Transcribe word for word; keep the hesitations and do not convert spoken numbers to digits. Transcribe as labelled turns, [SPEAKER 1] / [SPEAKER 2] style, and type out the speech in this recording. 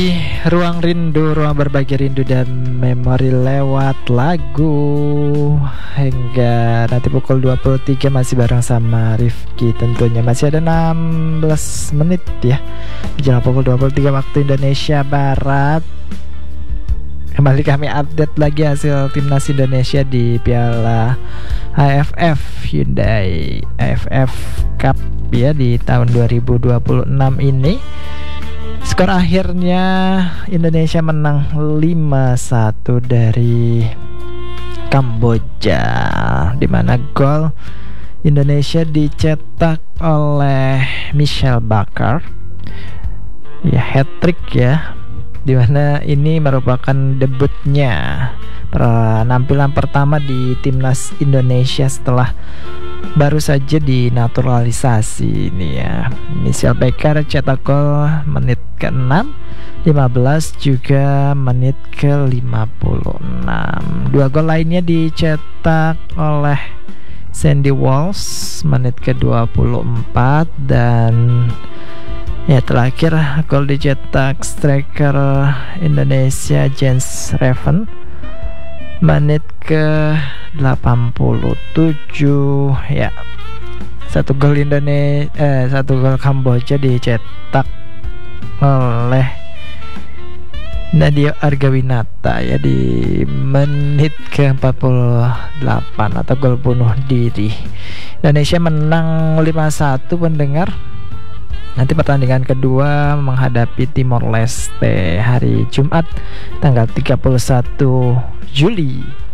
[SPEAKER 1] Ruang Rindu, ruang berbagi rindu dan memori lewat lagu hingga nanti pukul dua puluh tiga masih bareng sama Rifki tentunya. Masih ada enam belas menit ya menjelang pukul dua puluh tiga waktu Indonesia Barat. Kembali kami update lagi hasil timnas Indonesia di Piala A F F Hyundai A F F Cup ya di tahun dua ribu dua puluh enam ini. Skor akhirnya Indonesia menang lima satu dari Kamboja, di mana gol Indonesia dicetak oleh Michelle Bakar. Ya, hat-trick ya. Di mana ini merupakan debutnya, penampilan pertama di timnas Indonesia setelah baru saja dinaturalisasi ini ya. Michelle Bakar cetak gol menit ke enam, lima belas juga menit ke lima puluh enam. Dua gol lainnya dicetak oleh Sandy Walsh menit ke dua puluh empat dan ya terakhir gol dicetak striker Indonesia Jens Reven menit ke delapan puluh tujuh ya. Satu gol Indonesia eh satu gol Kamboja dicetak oleh Nadia Argawinata ya di menit ke empat puluh delapan atau gol bunuh diri. Indonesia menang lima satu pendengar. Nanti pertandingan kedua menghadapi Timor Leste hari Jumat tanggal tiga puluh satu Juli.